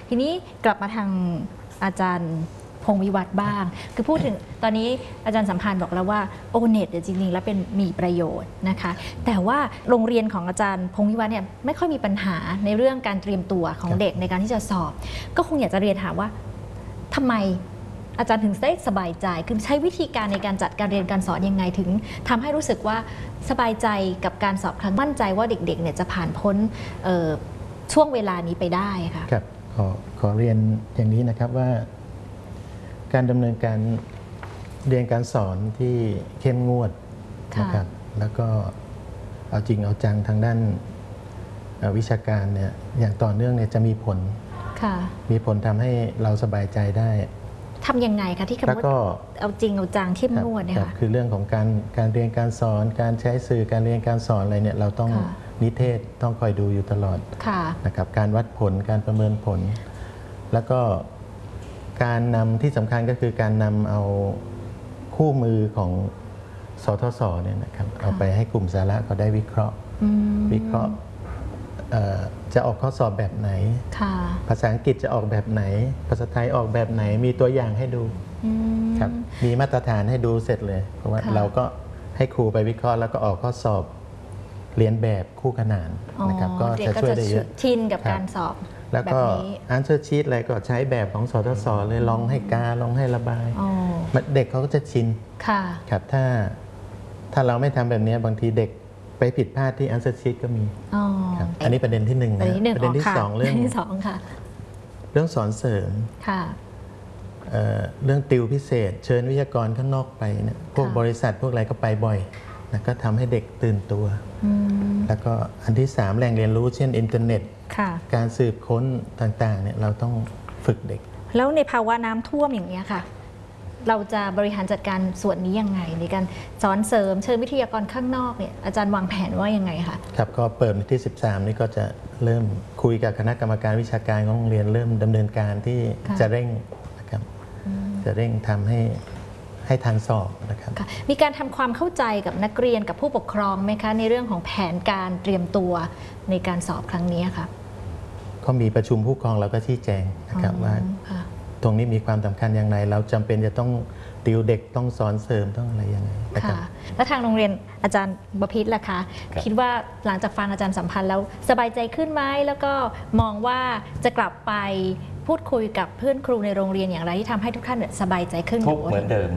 ทีนี้กลับมาทางอาจารย์พงศ์วิวัฒน์บ้างคือพูดถึงตอนนี้อาจารย์สัมพันธ์บอกแล้วว่าโอเน็ตจริงๆแล้วเป็นมีประโยชน์นะคะแต่ว่าโรงเรียนของอาจารย์พงศ์วิวัฒน์เนี่ยไม่ค่อยมีปัญหาในเรื่องการเตรียมตัวของเด็กในการที่จะสอบก็คงอยากจะเรียนถามว่าทำไมอาจารย์ถึงได้สบายใจคือใช้วิธีการในการจัดการเรียนการสอนยังไงถึงทำให้รู้สึกว่าสบายใจกับการสอบครั้งมั่นใจว่าเด็กๆเนี่ยจะผ่านพ้นช่วงเวลานี้ไปได้ค่ะครับขอเรียนอย่างนี้นะครับว่าการดำเนินการเรียนการสอนที่เข้มงวดนะครับแล้วก็เอาจริงเอาจังทางด้านวิชาการเนี่ยอย่างต่อเนื่องเนี่ยจะมีผลทำให้เราสบายใจได้ทำยังไงคะที่คำว่าเอาจริงเอาจังเข้มงวดเนี่ยค่ะคือเรื่องของการเรียนการสอนการใช้สื่อการเรียนการสอนอะไรเนี่ยเราต้องนิเทศต้องคอยดูอยู่ตลอดนะครับการวัดผลการประเมินผลแล้วก็การนำที่สำคัญก็คือการนำเอาคู่มือของสทศเนี่ยนะครับเอาไปให้กลุ่มสาระเขาได้วิเคราะห์จะออกข้อสอบแบบไหนภาษาอังกฤษจะออกแบบไหนภาษาไทยออกแบบไหนมีตัวอย่างให้ดูครับมีมาตรฐานให้ดูเสร็จเลยเพราะว่าเราก็ให้ครูไปวิเคราะห์แล้วก็ออกข้อสอบเรียนแบบคู่ขนานนะครับก็จะช่วยได้เยอะชินกับการสอบแล้วก็ answer sheet อะไรก็ใช้แบบของสทศเลยลองให้กาลองให้ระบายเด็กเขาก็จะชินครับถ้าเราไม่ทำแบบนี้บางทีเด็กไปผิดพลาดที่ answer sheet ก็มีอันนี้ประเด็นที่1นะประเด็นที่2เรื่องสอนเสริมเรื่องติวพิเศษเชิญวิทยากรข้างนอกไปเนี่ยพวกบริษัทพวกอะไรก็ไปบ่อยนะก็ทำให้เด็กตื่นตัวแล้วก็อันที่3แหล่งเรียนรู้เช่นอินเทอร์เน็ตการสืบค้นต่างๆเนี่ยเราต้องฝึกเด็กแล้วในภาวะน้ำท่วมอย่างนี้ค่ะเราจะบริหารจัดการส่วนนี้ยังไงในการสอนเสริมเชิญวิทยากรข้างนอกเนี่ยอาจารย์วางแผนว่ายังไงคะครับก็เปิดวันที่13นี่ก็จะเริ่มคุยกับคณะกรรมการวิชาการของโรงเรียนเริ่มดำเนินการที่จะเร่งนะครับจะเร่งทำให้ทันสอบนะครับมีการทำความเข้าใจกับนักเรียนกับผู้ปกครองไหมคะในเรื่องของแผนการเตรียมตัวในการสอบครั้งนี้ค่ะก็มีประชุมผู้ปกครองเราก็ชี้แจงนะครับว่าตรงนี้มีความสำคัญอย่างไรเราจำเป็นจะต้องติวเด็กต้องสอนเสริมต้องอะไรยังไงค่ะแล้วทางโรงเรียนอาจารย์บพิตรล่ะคะคิดว่าหลังจากฟังอาจารย์สัมพันธ์แล้วสบายใจขึ้นไหมแล้วก็มองว่าจะกลับไปพูดคุยกับเพื่อนครูในโรงเรียนอย่างไรที่ทำให้ทุกท่านสบายใจขึ้นทุกเหมือนเดิม